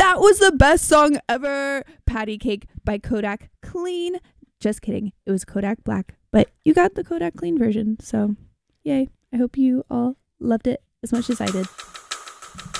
that was the best song ever. Patty Cake by Kodak Clean. Just kidding. It was Kodak Black, but you got the Kodak Clean version. So yay. I hope you all loved it as much as I did.